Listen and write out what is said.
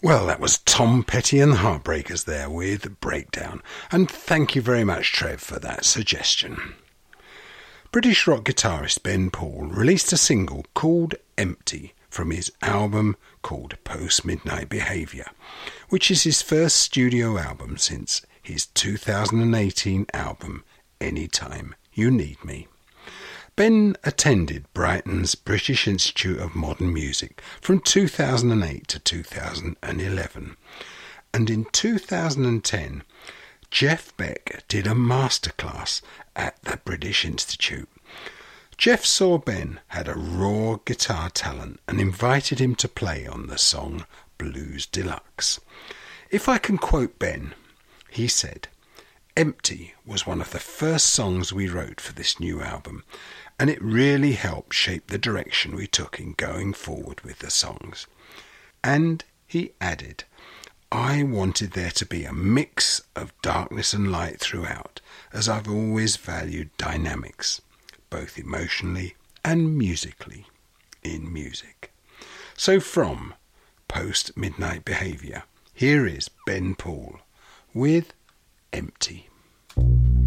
Well, that was Tom Petty and the Heartbreakers there with Breakdown. And thank you very much, Trev, for that suggestion. British rock guitarist Ben Paul released a single called Empty from his album called Post Midnight Behaviour, which is his first studio album since his 2018 album Anytime You Need Me. Ben attended Brighton's British Institute of Modern Music from 2008 to 2011, and in 2010 Jeff Beck did a masterclass at the British Institute. Jeff saw Ben had a raw guitar talent and invited him to play on the song Blues Deluxe. If I can quote Ben, he said, "Empty was one of the first songs we wrote for this new album, and it really helped shape the direction we took in going forward with the songs." And he added, "I wanted there to be a mix of darkness and light throughout, as I've always valued dynamics, both emotionally and musically, in music." So from Post Midnight Behaviour, here is Ben Paul with Empty.